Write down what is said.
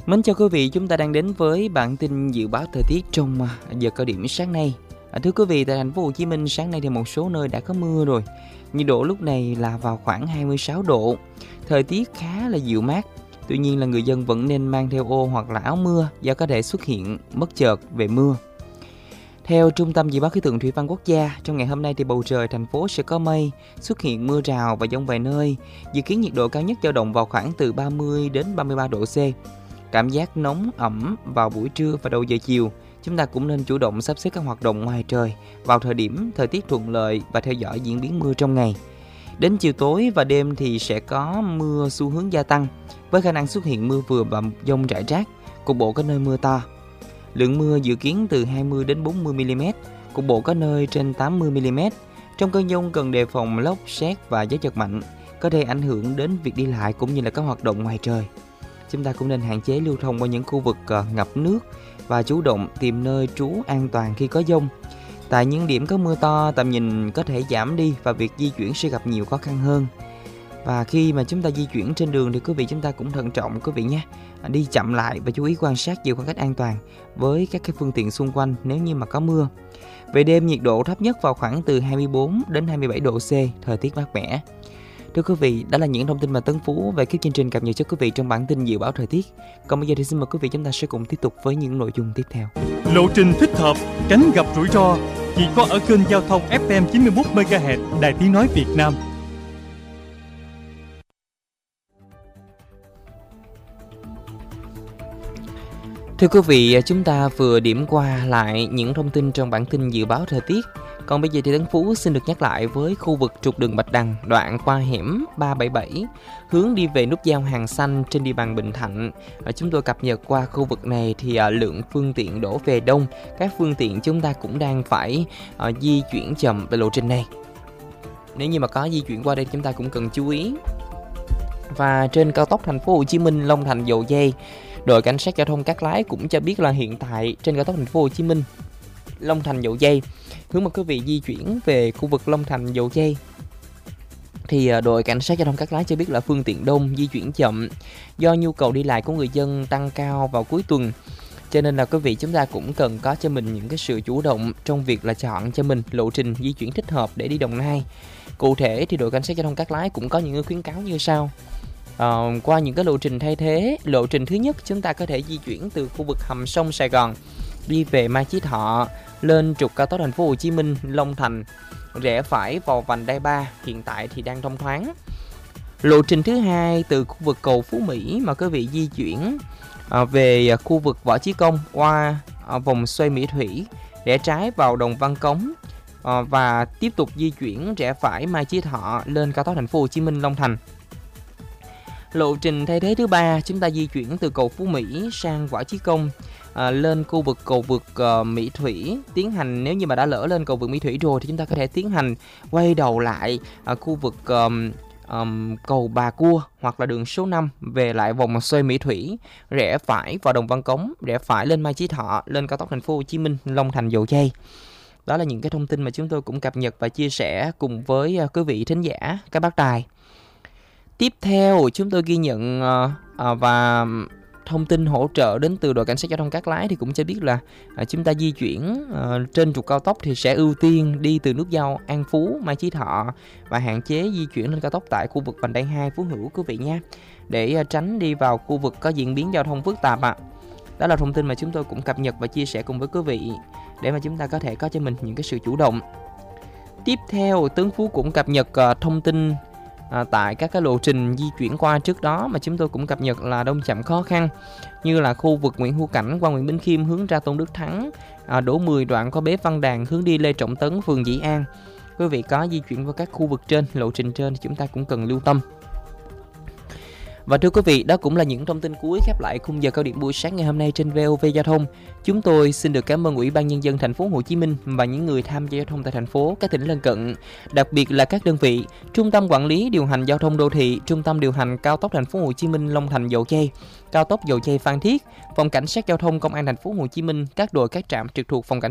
Mến chào quý vị, chúng ta đang đến với bản tin dự báo thời tiết trong giờ cao điểm sáng nay. Thưa quý vị, tại thành phố Hồ Chí Minh sáng nay thì một số nơi đã có mưa rồi. Nhiệt độ lúc này là vào khoảng 26 độ. Thời tiết khá là dịu mát. Tuy nhiên là người dân vẫn nên mang theo ô hoặc là áo mưa do có thể xuất hiện bất chợt về mưa. Theo Trung tâm Dự báo Khí tượng Thủy văn Quốc gia, trong ngày hôm nay thì bầu trời thành phố sẽ có mây, xuất hiện mưa rào và dông vài nơi. Dự kiến nhiệt độ cao nhất dao động vào khoảng từ 30 đến 33 độ C. Cảm giác nóng ẩm vào buổi trưa và đầu giờ chiều. Chúng ta cũng nên chủ động sắp xếp các hoạt động ngoài trời vào thời điểm thời tiết thuận lợi và theo dõi diễn biến mưa trong ngày. Đến chiều tối và đêm thì sẽ có mưa xu hướng gia tăng, với khả năng xuất hiện mưa vừa và dông rải rác, cục bộ có nơi mưa to. Lượng mưa dự kiến từ 20 đến 40 mm, cục bộ có nơi trên 80 mm. Trong cơn dông cần đề phòng lốc, sét và gió giật mạnh, có thể ảnh hưởng đến việc đi lại cũng như là các hoạt động ngoài trời. Chúng ta cũng nên hạn chế lưu thông qua những khu vực ngập nước và chủ động tìm nơi trú an toàn khi có dông. Tại những điểm có mưa to, tầm nhìn có thể giảm đi và việc di chuyển sẽ gặp nhiều khó khăn hơn. Và khi mà chúng ta di chuyển trên đường thì quý vị chúng ta cũng thận trọng quý vị nhé. Đi chậm lại và chú ý quan sát giữ khoảng cách an toàn với các cái phương tiện xung quanh nếu như mà có mưa. Về đêm nhiệt độ thấp nhất vào khoảng từ 24 đến 27 độ C, thời tiết mát mẻ. Thưa quý vị, đó là những thông tin mà Tấn Phú về cái chương trình cập nhật cho quý vị trong bản tin dự báo thời tiết. Còn bây giờ thì xin mời quý vị chúng ta sẽ cùng tiếp tục với những nội dung tiếp theo. Lộ trình thích hợp, tránh gặp rủi ro chỉ có ở kênh giao thông FM 91 MHz Đài Tiếng nói Việt Nam. Thưa quý vị, chúng ta vừa điểm qua lại những thông tin trong bản tin dự báo thời tiết. Còn bây giờ thì Tấn Phú xin được nhắc lại với khu vực trục đường Bạch Đằng, đoạn qua hẻm 377, hướng đi về nút giao Hàng Xanh trên địa bàn Bình Thạnh. Chúng tôi cập nhật qua khu vực này thì lượng phương tiện đổ về đông. Các phương tiện chúng ta cũng đang phải di chuyển chậm tại lộ trình này. Nếu như mà có di chuyển qua đây chúng ta cũng cần chú ý. Và trên cao tốc thành phố Hồ Chí Minh Long Thành Dầu Giây, đội cảnh sát giao thông Cát Lái cũng cho biết là hiện tại trên cao tốc thành phố Hồ Chí Minh Long Thành Dầu Giây, hướng mời quý vị di chuyển về khu vực Long Thành Dầu Giây thì đội cảnh sát giao thông Cát Lái cho biết là phương tiện đông, di chuyển chậm do nhu cầu đi lại của người dân tăng cao vào cuối tuần. Cho nên là quý vị chúng ta cũng cần có cho mình những cái sự chủ động trong việc là chọn cho mình lộ trình di chuyển thích hợp để đi Đồng Nai. Cụ thể thì đội cảnh sát giao thông Cát Lái cũng có những khuyến cáo như sau. Qua những cái lộ trình thay thế, lộ trình thứ nhất chúng ta có thể di chuyển từ khu vực hầm sông Sài Gòn đi về Mai Chí Thọ lên trục cao tốc thành phố Hồ Chí Minh Long Thành, rẽ phải vào vành đai 3, hiện tại thì đang thông thoáng. Lộ trình thứ hai từ khu vực cầu Phú Mỹ mà quý vị di chuyển về khu vực Võ Chí Công qua vòng xoay Mỹ Thủy, rẽ trái vào Đồng Văn Cống và tiếp tục di chuyển rẽ phải Mai Chí Thọ lên cao tốc thành phố Hồ Chí Minh Long Thành. Lộ trình thay thế thứ ba, chúng ta di chuyển từ cầu Phú Mỹ sang Võ Chí Công lên khu vực cầu vượt Mỹ Thủy, tiến hành nếu như mà đã lỡ lên cầu vượt Mỹ Thủy rồi thì chúng ta có thể tiến hành quay đầu lại khu vực cầu Bà Cua hoặc là đường số 5 về lại vòng xoay Mỹ Thủy, rẽ phải vào Đồng Văn Cống, rẽ phải lên Mai Chí Thọ lên cao tốc thành phố Hồ Chí Minh Long Thành Dầu Giây. Đó là những cái thông tin mà chúng tôi cũng cập nhật và chia sẻ cùng với quý vị thính giả, các bác đài. Tiếp theo chúng tôi ghi nhận và thông tin hỗ trợ đến từ đội cảnh sát giao thông Cát Lái thì cũng cho biết là chúng ta di chuyển trên trục cao tốc thì sẽ ưu tiên đi từ nút giao An Phú, Mai Chí Thọ và hạn chế di chuyển lên cao tốc tại khu vực vành đai 2 Phú Hữu quý vị nha, để tránh đi vào khu vực có diễn biến giao thông phức tạp ạ. Đó là thông tin mà chúng tôi cũng cập nhật và chia sẻ cùng với quý vị để mà chúng ta có thể có cho mình những cái sự chủ động. Tiếp theo Tướng Phú cũng cập nhật thông tin tại các cái lộ trình di chuyển qua trước đó mà chúng tôi cũng cập nhật là đông chậm khó khăn, như là khu vực Nguyễn Hữu Cảnh qua Nguyễn Bính Khiêm hướng ra Tôn Đức Thắng, đổ 10 đoạn qua Bế Văn Đàn hướng đi Lê Trọng Tấn, phường Dĩ An. Quý vị có di chuyển qua các khu vực trên, lộ trình trên thì chúng ta cũng cần lưu tâm. Và thưa quý vị, đó cũng là những thông tin cuối khép lại khung giờ cao điểm buổi sáng ngày hôm nay trên VOV Giao thông. Chúng tôi xin được cảm ơn Ủy ban Nhân dân thành phố Hồ Chí Minh và những người tham gia giao thông tại thành phố, các tỉnh lân cận, đặc biệt là các đơn vị Trung tâm Quản lý Điều hành Giao thông Đô thị, Trung tâm Điều hành Cao tốc thành phố Hồ Chí Minh Long Thành Dầu Giây, Cao tốc Dầu Giây Phan Thiết, Phòng Cảnh sát Giao thông Công an thành phố Hồ Chí Minh, các đội các trạm trực thuộc Phòng Cảnh